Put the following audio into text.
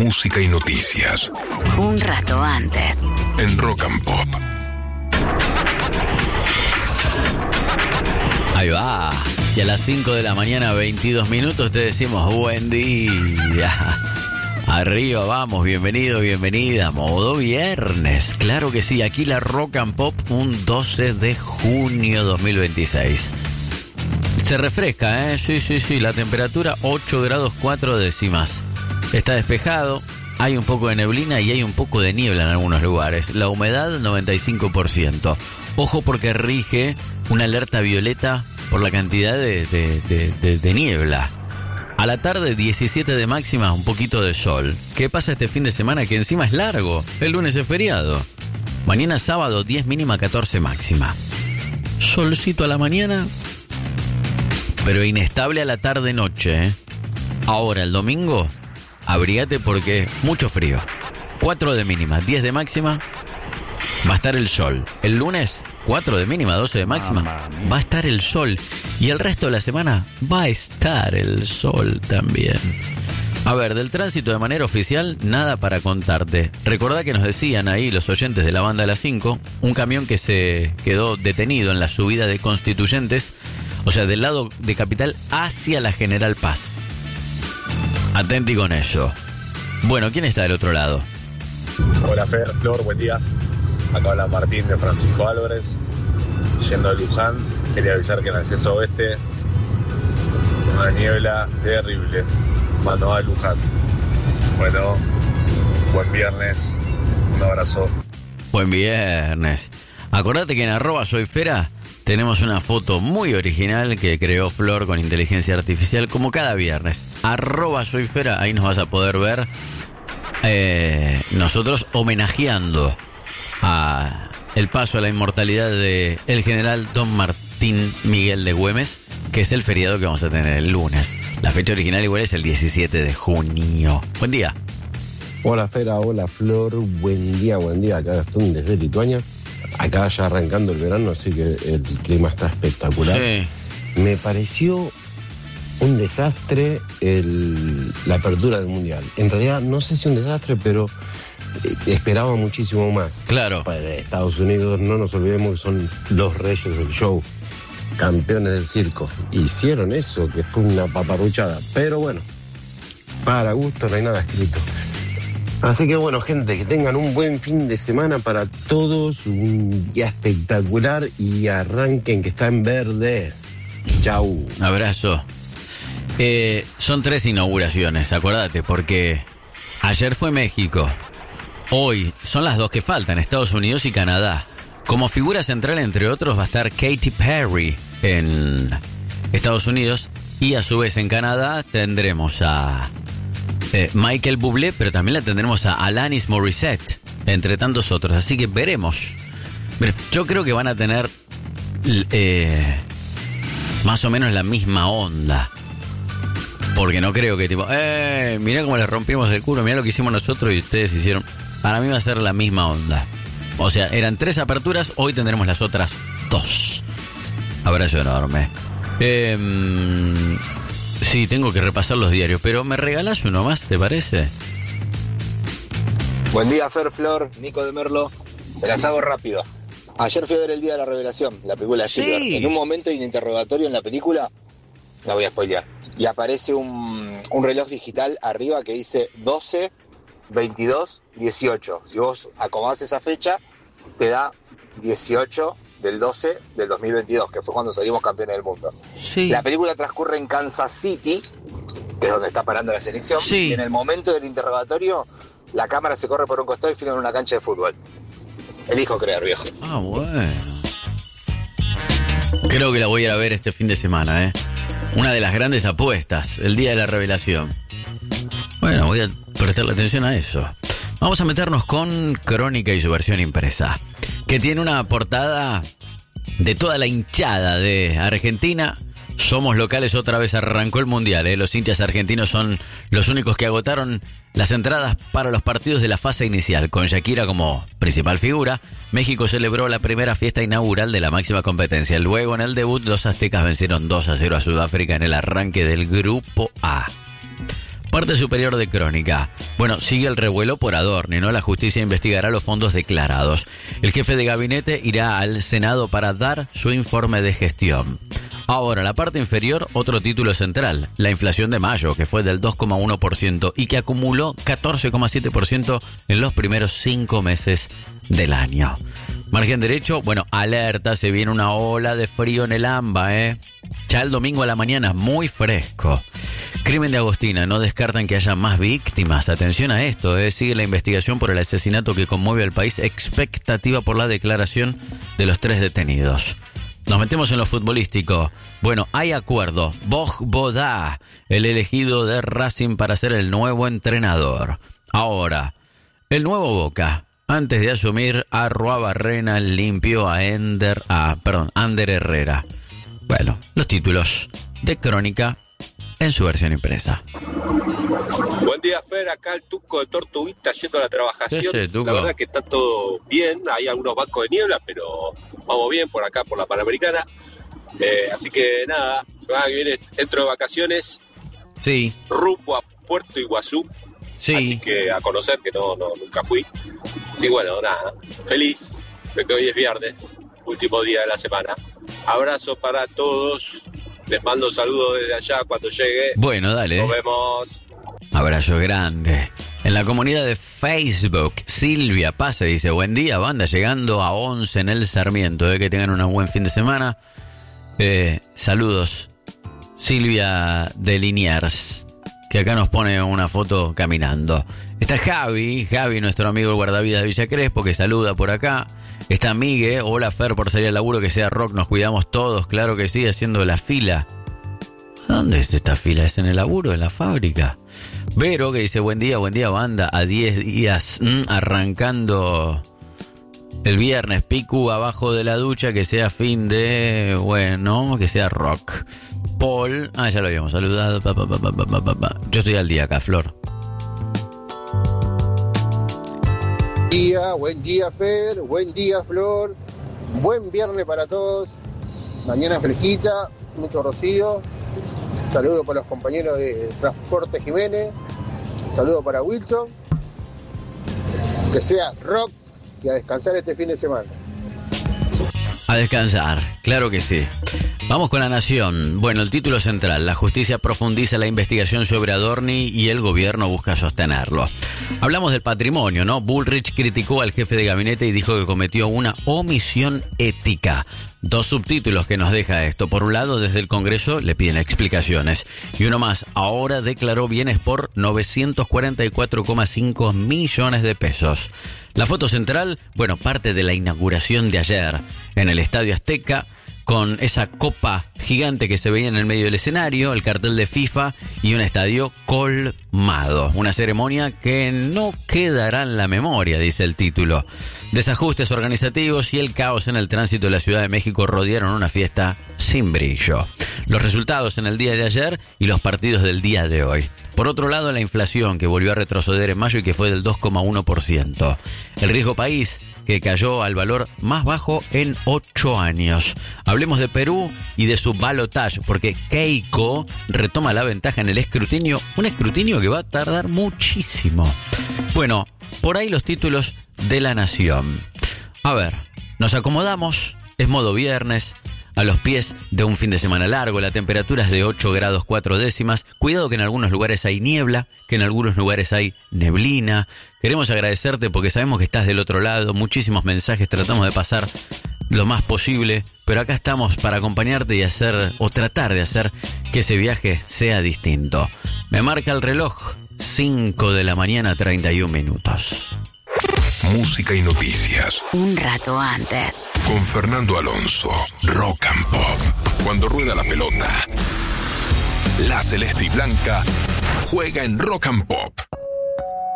música y noticias. Un rato antes. En Rock and Pop. Ahí va. Y a las 5 de la mañana, 22 minutos, te decimos buen día. Arriba, vamos, bienvenido, bienvenida. Modo viernes. Claro que sí, aquí la Rock and Pop, un 12 de junio 2026. Se refresca, ¿eh? Sí. La temperatura 8 grados 4 décimas. Está despejado, hay un poco de neblina y hay un poco de niebla en algunos lugares. La humedad 95%. Ojo porque rige una alerta violeta por la cantidad de niebla. A la tarde 17 de máxima, un poquito de sol. ¿Qué pasa este fin de semana? Que encima es largo. El lunes es feriado. Mañana sábado 10 mínima, 14 máxima. Solcito a la mañana, pero inestable a la tarde-noche, ¿eh? Ahora, el domingo, abrigate porque mucho frío. 4 de mínima, 10 de máxima, va a estar el sol. El lunes, 4 de mínima, 12 de máxima, va a estar el sol. Y el resto de la semana va a estar el sol también. A ver, del tránsito de manera oficial, nada para contarte. Recordá que nos decían ahí los oyentes de la banda de las 5, un camión que se quedó detenido en la subida de Constituyentes, o sea, del lado de Capital hacia la General Paz. Atenti con eso. Bueno, ¿quién está del otro lado? Hola Fer, Flor, buen día. Acá habla Martín de Francisco Álvarez, yendo a Luján. Quería avisar que en el acceso oeste, una niebla terrible. Mano a Luján. Bueno, buen viernes. Un abrazo. Buen viernes. Acordate que en @soyfera tenemos una foto muy original que creó Flor con inteligencia artificial, como cada viernes. @soyfera, ahí nos vas a poder ver nosotros homenajeando a el paso a la inmortalidad de el general Don Martín Miguel de Güemes, que es el feriado que vamos a tener el lunes. La fecha original igual es el 17 de junio. Buen día. Hola Fera, hola Flor, buen día. Acá Gastón desde Lituania. Acá ya arrancando el verano, así que el clima está espectacular. Sí. Me pareció un desastre la apertura del Mundial. En realidad, no sé si un desastre, pero esperaba muchísimo más. Claro. De Estados Unidos, no nos olvidemos que son los reyes del show, campeones del circo. Hicieron eso, que fue una paparruchada. Pero bueno, para gusto no hay nada escrito. Así que bueno, gente, que tengan un buen fin de semana para todos, un día espectacular y arranquen que está en verde. Chau. Abrazo. Son 3 inauguraciones, acordate, porque ayer fue México, hoy son las 2 que faltan, Estados Unidos y Canadá. Como figura central, entre otros, va a estar Katy Perry en Estados Unidos y a su vez en Canadá tendremos a Michael Bublé, pero también la tendremos a Alanis Morissette, entre tantos otros. Así que veremos. Yo creo que van a tener más o menos la misma onda. Porque no creo que tipo, mirá cómo le rompimos el culo, mirá lo que hicimos nosotros y ustedes hicieron. Para mí va a ser la misma onda. O sea, eran 3 aperturas, hoy tendremos las otras 2. Abrazo enorme. Sí, tengo que repasar los diarios, pero ¿me regalás uno más, te parece? Buen día, Fer, Flor, Nico de Merlo. Se las hago rápido. Ayer fui a ver El Día de la Revelación, la película de Spielberg. Sí. En un momento hay un interrogatorio en la película, la voy a spoilear, y aparece un reloj digital arriba que dice 12, 22, 18. Si vos acomodás esa fecha, te da 18 del 12 del 2022, que fue cuando salimos campeones del mundo. Sí. La película transcurre en Kansas City, que es donde está parando la selección, Sí. y en el momento del interrogatorio, la cámara se corre por un costado y filma en una cancha de fútbol. Elijo creer, viejo. Ah, bueno. Creo que la voy a ir a ver este fin de semana, ¿eh? Una de las grandes apuestas, el Día de la Revelación. Bueno, voy a prestarle atención a eso. Vamos a meternos con Crónica y su versión impresa, que tiene una portada de toda la hinchada de Argentina. Somos locales, otra vez arrancó el Mundial, ¿eh? Los hinchas argentinos son los únicos que agotaron las entradas para los partidos de la fase inicial. Con Shakira como principal figura, México celebró la primera fiesta inaugural de la máxima competencia. Luego, en el debut, los aztecas vencieron 2-0 a Sudáfrica en el arranque del Grupo A. Parte superior de Crónica. Bueno, sigue el revuelo por Adorni, ¿no? La justicia investigará los fondos declarados. El jefe de gabinete irá al Senado para dar su informe de gestión. Ahora, la parte inferior, otro título central. La inflación de mayo, que fue del 2,1% y que acumuló 14,7% en los primeros 5 meses del año. Margen derecho, bueno, alerta, se viene una ola de frío en el AMBA, ¿eh? Ya el domingo a la mañana, muy fresco. Crimen de Agostina, no descartan que haya más víctimas. Atención a esto, sigue la investigación por el asesinato que conmueve al país. Expectativa por la declaración de los 3 detenidos. Nos metemos en lo futbolístico. Bueno, hay acuerdo. Boda, el elegido de Racing para ser el nuevo entrenador. Ahora, el nuevo Boca. Antes de asumir, Arruabarrena limpió a Ander Herrera. Bueno, los títulos de Crónica en su versión impresa. Buen día, Fer, acá el Tuco de Tortuguita yendo a la trabajación. Sí, Tuco. La verdad que está todo bien, hay algunos bancos de niebla, pero vamos bien por acá, por la Panamericana. Así que nada, semana que viene entro de vacaciones. Sí. Rumbo a Puerto Iguazú. Sí. Así que a conocer, que nunca fui. Sí, bueno, nada, feliz, porque hoy es viernes, último día de la semana. Abrazo para todos. Les mando saludos desde allá cuando llegue. Bueno, dale. Nos vemos. Abrazo grande. En la comunidad de Facebook, Silvia Pase dice: buen día, banda, llegando a 11 en el Sarmiento. Que tengan un buen fin de semana. Saludos, Silvia de Liniers, que acá nos pone una foto caminando. Está Javi, nuestro amigo el guardavidas de Villa Crespo, que saluda por acá. Está Migue, hola Fer, por salir al laburo, que sea rock, nos cuidamos todos, claro que sí, haciendo la fila. ¿Dónde es esta fila? ¿Es en el laburo, en la fábrica? Vero, que dice: buen día, banda, a 10 días, arrancando el viernes, Picu abajo de la ducha, que sea fin de, bueno, que sea rock. Paul, ya lo habíamos saludado, Yo estoy al día acá, Flor. Buen día Fer, buen día Flor, buen viernes para todos, mañana fresquita, mucho rocío, saludo para los compañeros de Transporte Jiménez, saludo para Wilson, que sea rock y a descansar este fin de semana. A descansar, claro que sí. Vamos con La Nación. Bueno, el título central: la justicia profundiza la investigación sobre Adorni y el gobierno busca sostenerlo. Hablamos del patrimonio, ¿no? Bullrich criticó al jefe de gabinete y dijo que cometió una omisión ética. 2 subtítulos que nos deja esto. Por un lado, desde el Congreso le piden explicaciones. Y uno más: ahora declaró bienes por 944,5 millones de pesos. La foto central, bueno, parte de la inauguración de ayer en el Estadio Azteca, con esa copa gigante que se veía en el medio del escenario, el cartel de FIFA y un estadio colmado. Una ceremonia que no quedará en la memoria, dice el título. Desajustes organizativos y el caos en el tránsito de la Ciudad de México rodearon una fiesta sin brillo. Los resultados en el día de ayer y los partidos del día de hoy. Por otro lado, la inflación, que volvió a retroceder en mayo y que fue del 2,1%. El riesgo país, que cayó al valor más bajo en 8 años. Hablemos de Perú y de su balotaje, porque Keiko retoma la ventaja en el escrutinio, un escrutinio que va a tardar muchísimo. Bueno, por ahí los títulos de La Nación. A ver, nos acomodamos, es modo viernes, a los pies de un fin de semana largo, la temperatura es de 8 grados 4 décimas. Cuidado que en algunos lugares hay niebla, que en algunos lugares hay neblina. Queremos agradecerte porque sabemos que estás del otro lado, muchísimos mensajes, tratamos de pasar lo más posible, pero acá estamos para acompañarte y hacer, o tratar de hacer, que ese viaje sea distinto. Me marca el reloj, 5 de la mañana, 31 minutos. Música y noticias. Un rato antes. Con Fernando Alonso, Rock and Pop. Cuando rueda la pelota, la celeste y blanca juega en Rock and Pop.